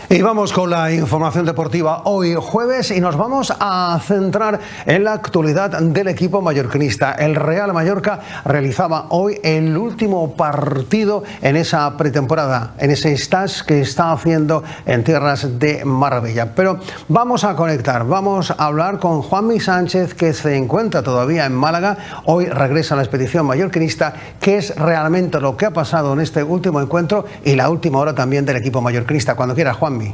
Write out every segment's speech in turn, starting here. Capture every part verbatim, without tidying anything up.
Y vamos con la información deportiva hoy jueves y nos vamos a centrar en la actualidad del equipo mallorquinista. El Real Mallorca realizaba hoy el último partido en esa pretemporada, en ese stage que está haciendo en tierras de Marbella. Pero vamos a conectar, vamos a hablar con Juanmi Sánchez, que se encuentra todavía en Málaga. Hoy regresa a la expedición mallorquinista. ¿Qué es realmente lo que ha pasado en este último encuentro y la última hora también del equipo mallorquinista? Cuando quiera, Juanmi.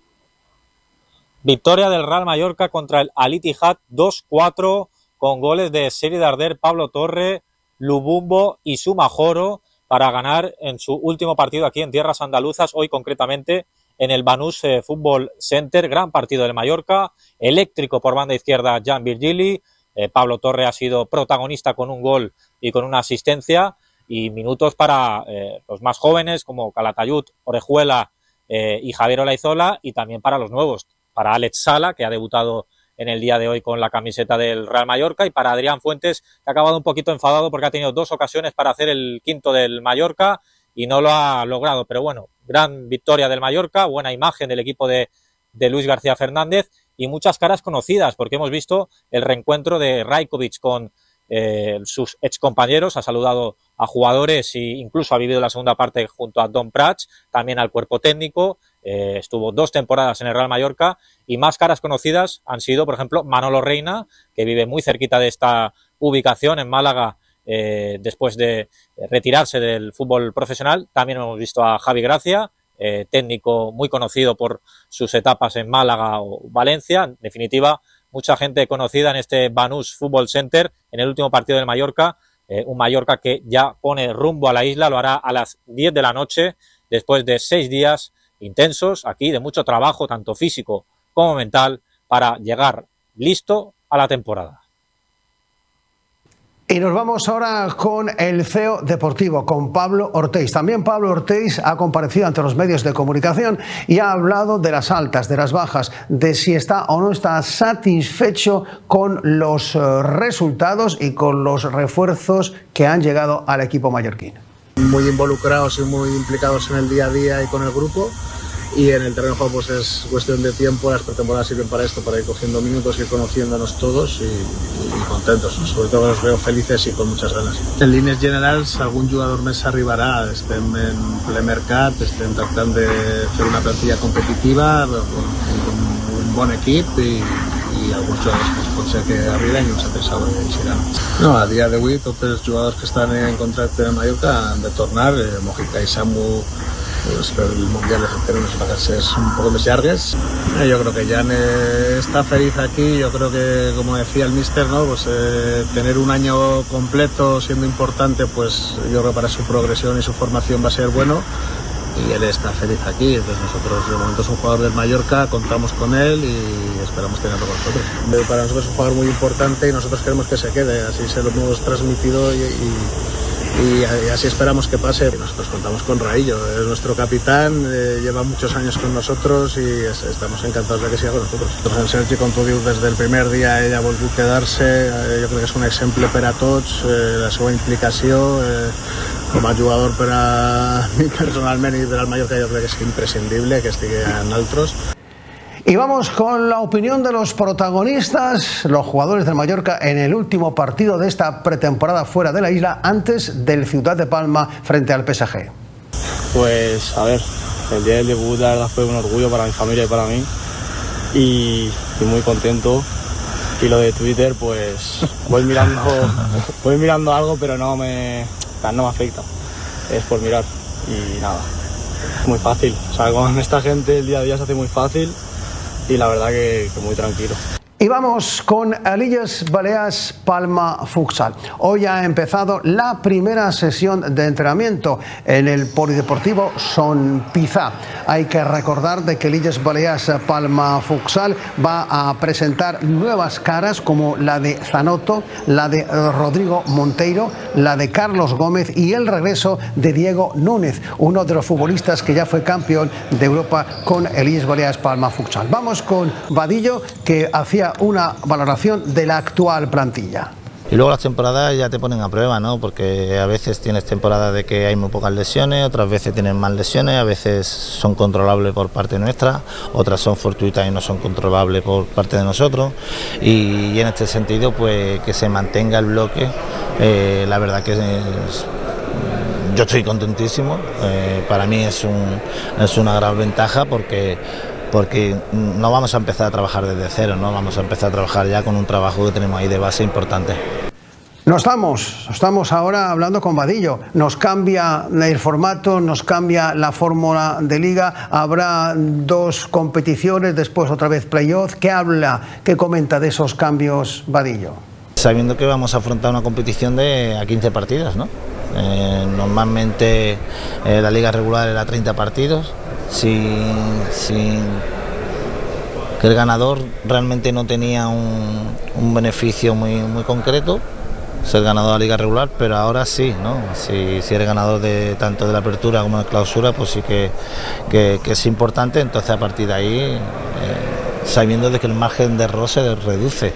Victoria del Real Mallorca contra el Al Ittihad dos cuatro con goles de Seri Darder, Pablo Torre, Lubumbo y Sumajoro para ganar en su último partido aquí en tierras andaluzas, hoy concretamente en el Banús eh, Football Center. Gran partido del Mallorca, eléctrico por banda izquierda Jan Virgili, eh, Pablo Torre ha sido protagonista con un gol y con una asistencia, y minutos para eh, los más jóvenes como Calatayud, Orejuela eh, y Javier Olaizola, y también para los nuevos, para Alex Sala, que ha debutado en el día de hoy con la camiseta del Real Mallorca, y para Adrián Fuentes, que ha acabado un poquito enfadado porque ha tenido dos ocasiones para hacer el quinto del Mallorca y no lo ha logrado. Pero bueno, gran victoria del Mallorca, buena imagen del equipo de, de Luis García Fernández y muchas caras conocidas, porque hemos visto el reencuentro de Rajkovic con eh, sus excompañeros, ha saludado a jugadores e incluso ha vivido la segunda parte junto a Don Prats, también al cuerpo técnico. Eh, estuvo dos temporadas en el Real Mallorca, y más caras conocidas han sido, por ejemplo, Manolo Reina, que vive muy cerquita de esta ubicación en Málaga eh, después de retirarse del fútbol profesional. También hemos visto a Javi Gracia, eh, técnico muy conocido por sus etapas en Málaga o Valencia. En definitiva, mucha gente conocida en este Banús Football Center en el último partido del Mallorca, eh, un Mallorca que ya pone rumbo a la isla, lo hará a las diez de la noche después de seis días intensos aquí, de mucho trabajo, tanto físico como mental, para llegar listo a la temporada. Y nos vamos ahora con el C E O deportivo, con Pablo Ortéis. También Pablo Ortéis ha comparecido ante los medios de comunicación y ha hablado de las altas, de las bajas, de si está o no está satisfecho con los resultados y con los refuerzos que han llegado al equipo mallorquín. Muy involucrados y muy implicados en el día a día y con el grupo, y en el terreno de juego pues es cuestión de tiempo. Las pretemporadas sirven para esto, para ir cogiendo minutos, ir conociéndonos todos y, y contentos, sobre todo los veo felices y con muchas ganas. En líneas generals, algun jugador més arribarà. Estem en ple mercat, estem tractant de fer una plantilla competitiva, con un bon equip, i i alguns jugadors pues, pot ser que arriben i uns altres seran. No, a dia d'avui tots els jugadors que estan en contracte en Mallorca han de tornar. eh, Mojica y Samu pues, per el Mundial les tenen unas vacances un poco más largas. Eh, yo creo que Jan eh, está feliz aquí. Yo creo que, como decía el míster, ¿no? Pues eh, tener un año completo siendo importante, pues yo creo que para su progresión y su formación va a ser bueno. Y él está feliz aquí. Entonces nosotros de momento es un jugador del Mallorca, contamos con él y esperamos tenerlo con nosotros. Para nosotros es un jugador muy importante y nosotros queremos que se quede, así se lo hemos transmitido y, y, y así esperamos que pase. Nosotros contamos con Raillo, es nuestro capitán, eh, lleva muchos años con nosotros y es, estamos encantados de que siga con nosotros. Entonces, en Sergi, com tu dius, desde el primer día ella ha volgut quedar-se. Eh, jo crec que és un exemple per a tots, eh, la seva implicació. Eh, com a jugador per a mi personalment i per al Mallorca jo crec que és imprescindible que estigui en altres. Y vamos con la opinión de los protagonistas, los jugadores del Mallorca en el último partido de esta pretemporada fuera de la isla, antes del Ciudad de Palma frente al P S G. Pues a ver, el día del debut la verdad fue un orgullo para mi familia y para mí, y, y muy contento. Y lo de Twitter, pues voy mirando voy mirando algo, pero no me no me afecta, es por mirar y nada, muy fácil, o sea, con esta gente el día a día se hace muy fácil y la verdad que, que muy tranquilo. Y vamos con Illes Balears Palma Futsal. Hoy ha empezado la primera sesión de entrenamiento en el Polideportivo Son Pizá. Hay que recordar de que Illes Balears Palma Futsal va a presentar nuevas caras como la de Zanotto, la de Rodrigo Monteiro, la de Carlos Gómez y el regreso de Diego Núñez, uno de los futbolistas que ya fue campeón de Europa con el Illes Balears Palma Futsal. Vamos con Vadillo, que hacía una valoración de la actual plantilla. Y luego las temporadas ya te ponen a prueba, ¿no? Porque a veces tienes temporadas de que hay muy pocas lesiones, otras veces tienes más lesiones, a veces son controlables por parte nuestra, otras son fortuitas y no son controlables por parte de nosotros. Y, y en este sentido, pues que se mantenga el bloque, eh, la verdad que es, yo estoy contentísimo, eh, para mí es, un, es una gran ventaja porque... porque no vamos a empezar a trabajar desde cero, no vamos a empezar a trabajar ya con un trabajo que tenemos ahí de base importante. No estamos, estamos ahora hablando con Vadillo. Nos cambia el formato, nos cambia la fórmula de liga, habrá dos competiciones, después otra vez playoff. ¿Qué habla, qué comenta de esos cambios, Vadillo? Sabiendo que vamos a afrontar una competición de a quince partidos, ¿no? Eh, normalmente eh, la liga regular era treinta partidos, sin, sin que el ganador realmente no tenía un, un beneficio muy, muy concreto, ser ganador de la liga regular, pero ahora sí, ¿no? Si, si eres ganador de tanto de la apertura como de clausura, pues sí que, que, que es importante. Entonces a partir de ahí, eh, sabiendo de que el margen de error se reduce,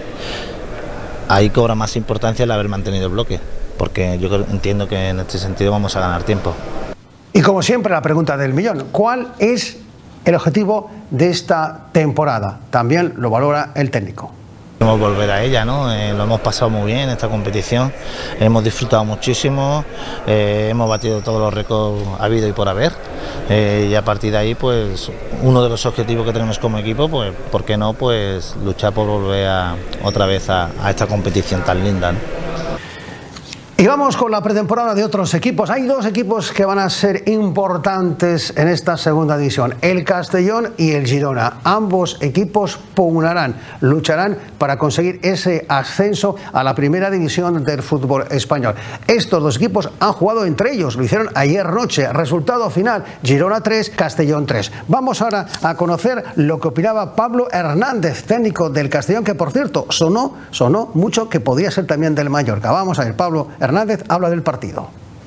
ahí cobra más importancia el haber mantenido el bloque, porque yo entiendo que en este sentido vamos a ganar tiempo. Y como siempre, la pregunta del millón: ¿cuál es el objetivo de esta temporada? También lo valora el técnico. Queremos volver a ella, ¿no? Eh, lo hemos pasado muy bien esta competición, hemos disfrutado muchísimo, eh, hemos batido todos los récords habido y por haber, eh, y a partir de ahí, pues uno de los objetivos que tenemos como equipo, pues ¿por qué no? Pues luchar por volver a, otra vez a, a esta competición tan linda, ¿no? Y vamos con la pretemporada de otros equipos. Hay dos equipos que van a ser importantes en esta segunda división: el Castellón y el Girona. Ambos equipos pugnarán, lucharán para conseguir ese ascenso a la primera división del fútbol español. Estos dos equipos han jugado entre ellos, lo hicieron ayer noche. Resultado final: Girona tres, Castellón tres. Vamos ahora a conocer lo que opinaba Pablo Hernández, técnico del Castellón, que por cierto sonó, sonó mucho que podría ser también del Mallorca. Vamos a ver, Pablo Hernández Hernández habla del partido.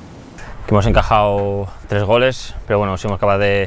Que hemos encajado tres goles, pero bueno, hemos capaz de,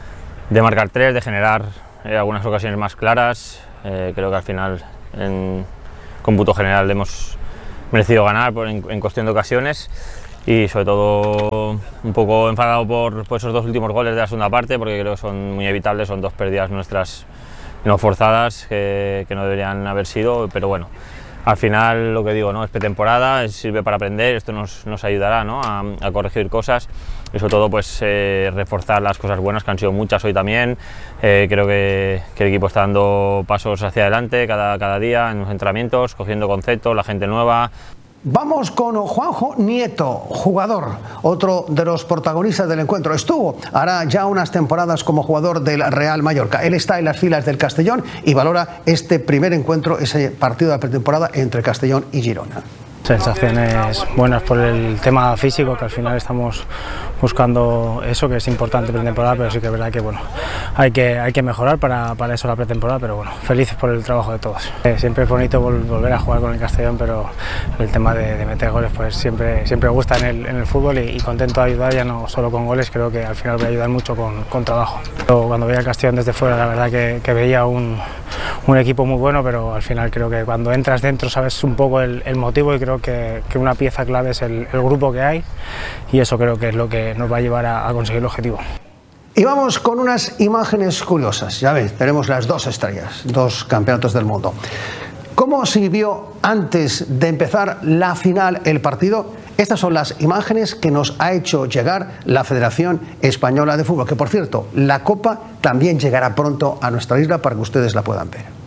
de marcar tres, de generar eh, algunas ocasiones más claras. Eh, creo que al final, en cómputo general, hemos merecido ganar por, en, en cuestión de ocasiones, y sobre todo un poco enfadado por, por esos dos últimos goles de la segunda parte, porque creo que son muy evitables, son dos pérdidas nuestras no forzadas que, que no deberían haber sido, pero bueno. Al final, lo que digo, ¿no? Es pretemporada, sirve para aprender, esto nos, nos ayudará, ¿no? a, a corregir cosas y sobre todo pues, eh, reforzar las cosas buenas, que han sido muchas hoy también. Eh, creo que, que el equipo está dando pasos hacia adelante cada, cada día en los entrenamientos, cogiendo conceptos, la gente nueva. Vamos con Juanjo Nieto, jugador, otro de los protagonistas del encuentro. Estuvo, hará ya unas temporadas como jugador del Real Mallorca. Él está en las filas del Castellón y valora este primer encuentro, ese partido de pretemporada entre Castellón y Girona. Sensaciones buenas por el tema físico, que al final estamos buscando eso, que es importante pretemporada, pero sí que es verdad que bueno, hay que, hay que mejorar para, para eso la pretemporada, pero bueno, felices por el trabajo de todos. Eh, siempre es bonito vol volver a jugar con el Castellón, pero el tema de, de meter goles pues siempre, siempre gusta en el, en el fútbol, y, y contento de ayudar, ya no solo con goles, creo que al final voy a ayudar mucho con, con trabajo. Pero cuando veía el Castellón desde fuera, la verdad que, que veía un, un equipo muy bueno, pero al final creo que cuando entras dentro sabes un poco el, el motivo, y creo Que, que una pieza clave es el, el grupo que hay, y eso creo que es lo que nos va a llevar a, a conseguir el objetivo. Y vamos con unas imágenes curiosas. Ya ves, tenemos las dos estrellas, dos campeonatos del mundo. ¿Cómo se vivió antes de empezar la final el partido? Estas son las imágenes que nos ha hecho llegar la Federación Española de Fútbol, que por cierto, la Copa también llegará pronto a nuestra isla para que ustedes la puedan ver.